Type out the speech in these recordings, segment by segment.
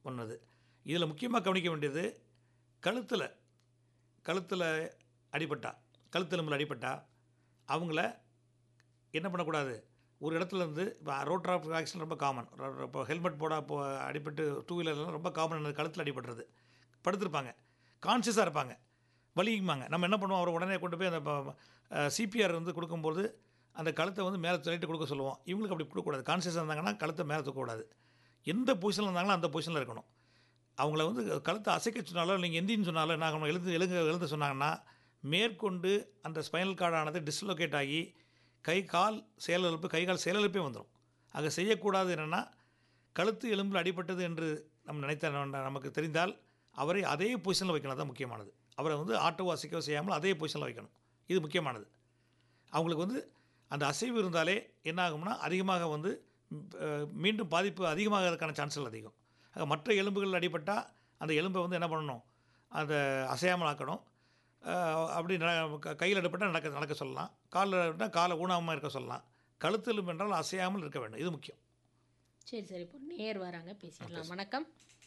ஒன்று. இதில் முக்கியமாக கவனிக்க வேண்டியது கழுத்தில் கழுத்தில் அடிபட்டா, கழுத்தெலும்பில் அடிபட்டா அவங்கள என்ன பண்ணக்கூடாது, ஒரு இடத்துலேருந்து இப்போ ரோட் டிராஃபிக் ஆக்சிடென்ட் ரொம்ப காமன். இப்போ ஹெல்மெட் போட அடிபட்டு டூ வீலர்லாம் ரொம்ப காமன். கழுத்தில் அடிபடுறது, படுத்திருப்பாங்க, கான்ஷியஸாக இருப்பாங்க, வலிக்குமாங்க. நம்ம என்ன பண்ணுவோம், அவரை உடனே கொண்டு போய் அந்த சிபிஆர் வந்து கொடுக்கும்போது அந்த கழுத்தை வந்து மேலே தள்ளிட்டு கொடுக்க சொல்லுவோம். இவங்களுக்கு அப்படி கொடுக்கக்கூடாது. கான்ஷியஸாக இருந்தாங்கன்னா கழுத்தை மேலே தூக்கக்கூடாது. எந்த பொசிஷனில் இருந்தாங்களோ அந்த பொசிஷனில் இருக்கணும். அவங்கள வந்து கழுத்தை அசைக்க சொன்னாலோ நீங்கள் எந்தின்னு சொன்னாலோ என்ன ஆகணும், எழுந்து சொன்னாங்கன்னா மேற்கொண்டு அந்த ஸ்பைனல் கார்டானது டிஸ்லோகேட் ஆகி கை கால் செயலிழப்பே வந்துடும். ஆக செய்யக்கூடாது. என்னென்னா கழுத்து எலும்பில் அடிபட்டது என்று நம்ம நமக்கு தெரிந்தால் அவரை அதே பொசிஷனில் வைக்கணும். தான் முக்கியமானது. அவரை வந்து ஆட்டோ அசைக்கோ செய்யாமல் அதே பொசிஷனில் வைக்கணும். இது முக்கியமானது. அவங்களுக்கு வந்து அந்த அசைவு இருந்தாலே என்ன ஆகும்னா அதிகமாக வந்து மீண்டும் பாதிப்பு அதிகமாகிறதுக்கான சான்ஸ்கள் அதிகம். ஆக மற்ற எலும்புகள் அடிபட்டால் அந்த எலும்பை வந்து என்ன பண்ணணும், அதை அசையாமல் ஆக்கணும். அப்படி கையில் அடிபட்டால் நடக்க சொல்லலாம். காலில் அடிபட்டால் காலை ஊனாமல் இருக்க சொல்லலாம். கழுத்து எலும்பு என்றால் அசையாமல் இருக்க வேண்டும். இது முக்கியம். சரி, இப்போ நேர் வராங்க, பேசிடலாம். வணக்கம்.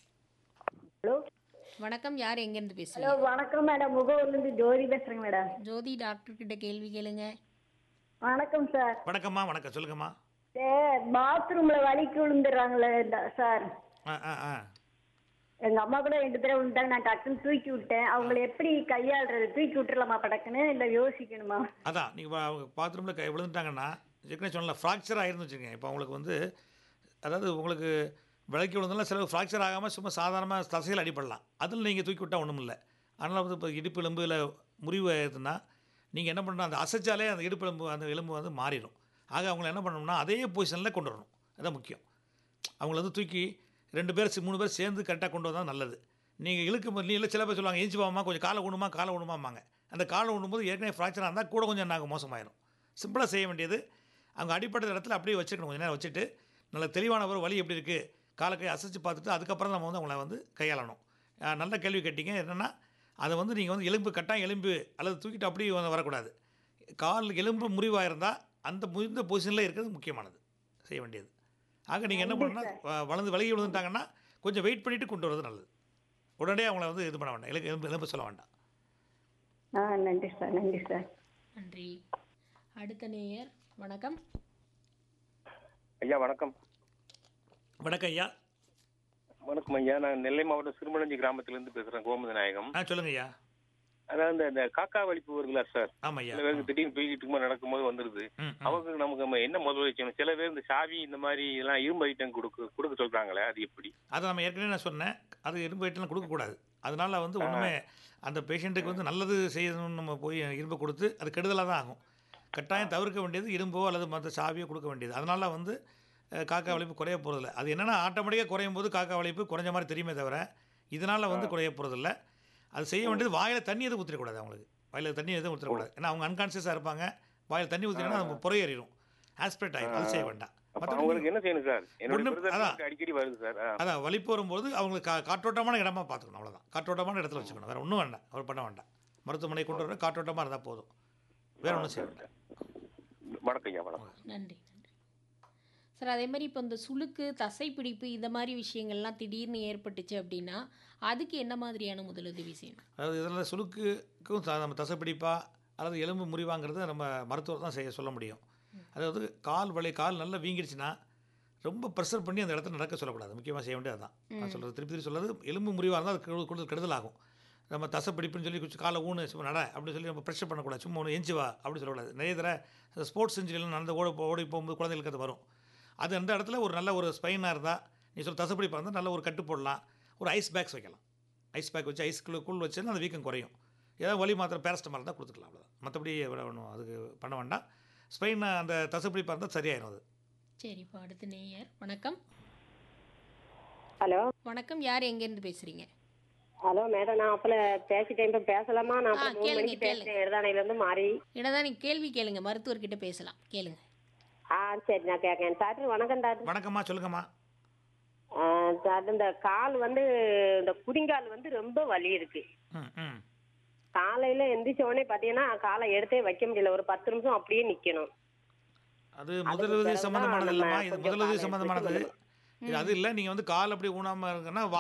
ஹலோ வணக்கம். யார் எங்கேருந்து ஹலோ பேசுகிறீங்க? வணக்கம் மேடம், முகவூர்லேருந்து ஜோதி பேசுகிறேங்க மேடம். ஜோதி, டாக்டர் கிட்ட கேள்வி கேளுங்க. வணக்கம் சார். வணக்கம்மா. வணக்கம், சொல்லுங்கம்மா. சார் பாத்ரூமில் வலிக்கு விழுந்துடுறாங்களே சார். எங்கள் அம்மா கூட 2 தடவை விழுந்தாங்க. நான் டக்குன்னு தூக்கி விட்டேன். அவங்கள எப்படி கையாளுறது? தூக்கி விட்டுறலாமா படக்குன்னு, இல்லை யோசிக்கணுமா? அதான் நீங்கள் அவங்க பாத்ரூமில் விழுந்துட்டாங்கன்னா ஏற்கனவே சொன்னல ஃப்ராக்சர் ஆகிருந்து வச்சுக்கோங்க. இப்போ அவங்களுக்கு வந்து அதாவது உங்களுக்கு விளக்கி விழுந்தாலும் சில ஃப்ராக்சர் ஆகாமல் சும்மா சாதாரணமாக தசையில் அடிப்படலாம். அதில் நீங்கள் தூக்கி விட்டால் ஒன்றும் இல்லை. அதனால் வந்து இப்போ இடுப்பு எலும்பில் முறிவு ஆயிடுதுன்னா நீங்கள் என்ன பண்ணணும், அந்த அசைச்சாலே அந்த இடுப்பு எலும்பு அந்த எலும்பு வந்து மாறிடும். ஆக அவங்கள என்ன பண்ணணும்னா அதே பொசிஷனில் கொண்டு வரணும். அதுதான் முக்கியம். அவங்கள வந்து தூக்கி 2 பேர் 3 பேர் சேர்ந்து கரெக்டாக கொண்டு வந்தால் நல்லது. நீங்கள் நீ இல்லை சில பேர் சொல்லுவாங்க ஏஞ்சி போகாமல் கொஞ்சம் காலை ஊனுமாம்பாங்க. அந்த காலை ஊனும்போது ஏற்கனவே ஃப்ராக்சர் இருந்தால் கூட கொஞ்சம் நாங்கள் மோசமாயிடும். சிம்பிளாக செய்ய வேண்டியது, அவங்க அடிப்பட்ட இடத்துல அப்படியே வச்சுக்கணும். கொஞ்சம் நேரம் வச்சுட்டு நல்ல தெளிவான ஒரு வலி எப்படி இருக்குது காலை கை அசைச்சு பார்த்துட்டு அதுக்கப்புறம் நம்ம வந்து அவங்கள வந்து கையாளணும். நல்ல கேள்வி கேட்டீங்க. என்னென்னா அதை வந்து நீங்கள் வந்து எலும்பு கட்டாயம் எலும்பு அல்லது தூக்கிட்டு அப்படியே வரக்கூடாது. கால் எலும்பு முறிவாக இருந்தால் அந்த முறிந்த பொசிஷனில் இருக்கிறது முக்கியமானது செய்ய வேண்டியது. ஆக நீங்கள் என்ன பண்ணணும்னா விலகி விழுந்துட்டாங்கன்னா கொஞ்சம் வெயிட் பண்ணிவிட்டு கொண்டு வரது நல்லது. உடனே அவங்கள வந்து இது பண்ண வேண்டாம், எலும்பு சொல்ல வேண்டாம். நன்றி சார். நன்றி சார். நன்றி. அடுத்த நேயர். வணக்கம். ஐயா வணக்கம். வணக்கம் ஐயா. வணக்கம் ஐயா. நான் நெல்லை மாவட்டம் சிறுமலஞ்சி கிராமத்திலேருந்து பேசுகிறேன், கோமதி நாயகம். சொல்லுங்க ஐயா. அதாவது இந்த காக்கா வலிப்பு வருங்களா சார்? ஆமாம் ஐயா. சில பேருக்கு திடீர்னு தூக்கிட்டு நடக்கும்போது வந்துடுது. அவங்க நமக்கு நம்ம என்ன முதல் வச்சோம்? சில பேர் இந்த சாவி இந்த மாதிரி இதெல்லாம் இரும்பு ஐட்டம் கொடுக்க சொல்கிறாங்களே, அது எப்படி? அதை நம்ம ஏற்கனவே நான் சொன்னேன், அது இரும்பு ஐட்டம்லாம் கொடுக்கக்கூடாது. அதனால வந்து ஒன்றுமே அந்த பேஷண்ட்டுக்கு வந்து நல்லது செய்யணும்னு நம்ம போய் இரும்பு கொடுத்து அது கெடுதலாக தான் ஆகும். கட்டாயம் தவிர்க்க வேண்டியது இரும்போ அல்லது மற்ற சாவியோ கொடுக்க வேண்டியது. அதனால வந்து காக்கா வலிப்பு குறைய போகிறதில்ல. அது என்னென்னா ஆட்டோமேட்டிக்காக குறையும் போது காக்கா வலிப்பு குறைஞ்ச மாதிரி தெரியுமே தவிர இதனால் வந்து குறைய போகிறதில்ல. அது செய்ய வேண்டியது வாயில் தண்ணி எதுவும் ஊற்றிடக்கூடாது. அவங்களுக்கு வாயில் தண்ணி எதுவும் ஊற்றக்கூடாது. ஏன்னா அவங்க அன்கான்சியஸாக இருப்பாங்க. வாயில் தண்ணி ஊற்றினா நம்ம புறையேறிடும், ஆஸ்பிரேட் ஆகிடும். அது செய்ய வேண்டாம். அவங்களுக்கு என்ன செய்யணும் சார்? அடிக்கடி வருது சார். அதான் வலிப்பு வரும்போது அவங்களுக்கு காற்றோட்டமான இடமா பார்த்துக்கணும். அவ்வளோதான். காற்றோட்டமான இடத்துல வச்சுக்கணும். வேறு ஒன்றும் வேண்டாம். அவர் பண்ண வேண்டாம். மருத்துவமனை கொண்டு வர காற்றோட்டமாக இருந்தால் போதும். வேறு ஒன்றும் செய்ய வேண்டாம். வணக்கம் ஐயா. வணக்கம். நன்றி. சார், அதே மாதிரி இப்போ இந்த சுளுக்கு, தசைப்பிடிப்பு இந்த மாதிரி விஷயங்கள்லாம் திடீர்னு ஏற்பட்டுச்சு அப்படின்னா அதுக்கு என்ன மாதிரியான முதலுதவி செய்யணும்? அதாவது இதெல்லாம் சுளுக்குக்கும் நம்ம தசைப்பிடிப்பா அல்லது எலும்பு முறிவாங்கிறத நம்ம மருத்துவர் தான் சொல்ல முடியும். அதாவது கால் நல்லா வீங்கிடுச்சுன்னா ரொம்ப ப்ரெஷர் பண்ணி அந்த இடத்துல நடக்க சொல்லக்கூடாது. முக்கியமாக செய்ய வேண்டியது அதுதான். நான் சொல்கிறது திருப்பி சொல்கிறது, எலும்பு முறிவாக இருந்தால் அது கூடுதல் கெடுதலாகும். நம்ம தசைப்பிடிப்புன்னு சொல்லி கொஞ்சம் காலை ஊனு சும்மா நட அப்படின்னு சொல்லி நம்ம ப்ரெஷர் பண்ணக்கூடாது. சும்மா ஒன்று எஞ்சி வா அப்படின்னு சொல்லக்கூடாது. நிறைய தடவை ஸ்போர்ட்ஸ் செஞ்சுலாம் நடந்து ஓடி போகும்போது குழந்தைகளுக்கு அது வரும். அது அந்த இடத்துல ஒரு நல்ல ஒரு ஸ்பைனாக இருந்தால் நீ சொல்ல தசைப்பிடிப்பாக இருந்தால் நல்ல ஒரு கட்டு போடலாம். ஒரு ஐஸ் பேக்ஸ் வைக்கலாம். ஐஸ் பேக் வச்சு ஐஸ்குள்ளே வச்சுன்னா அந்த வீக்கம் குறையும். ஏதாவது வலி மாத்திரம் பேரஸ்டமால் தான் கொடுத்துக்கலாம். அவ்வளோதான். மற்றபடி ஒன்றும் அதுக்கு பண்ண வேண்டாம். ஸ்பெயின் அந்த தசைப்பிடிப்பாக இருந்தால் சரியாயிடும் அது. சரி, இப்போ அடுத்த நேயர். வணக்கம். ஹலோ வணக்கம். யார் எங்கேருந்து பேசுகிறீங்க? ஹலோ மேடம், நான் அப்பல பேசிட்டேன். இப்போ பேசலாமா? நான் பேசுகிறேன் இடதானையிலேருந்து மாறி. இடதானே கேள்வி கேளுங்க, மருத்துவர்கிட்ட பேசலாம், கேளுங்க. சரி, நான் கேட்கேன். டாக்டர் வணக்கம். டாக்டர் வணக்கம்மா, சொல்லுங்கம்மா. டாக்டர், இந்த கால் வந்து இந்த குதிங்கால் வந்து ரொம்ப வலி இருக்கு. காலையில எந்திரிச்ச உடனே பாத்தீங்கன்னா காலை எடுத்தே வைக்க முடியல. ஒரு 10 நிமிஷம் அப்படியே நிக்கணும். அது முதலுதவி சம்பந்தமானது இல்லைம்மா. இது முதலுதவி சம்பந்தமானது. அது இல்லை. நீங்கள் வந்து கால் அப்படி ஊனாமல் இருக்குன்னா